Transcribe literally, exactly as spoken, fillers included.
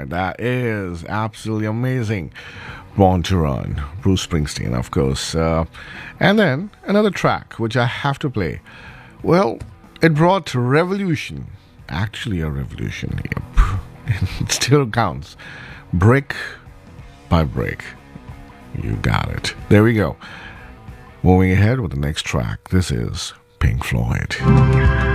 right. That is absolutely amazing. Born to Run, Bruce Springsteen, of course. Uh, and then another track which I have to play. Well, it brought revolution. Actually, a revolution. Yep. It still counts. Brick by brick. You got it. There we go. Moving ahead with the next track. This is Pink Floyd.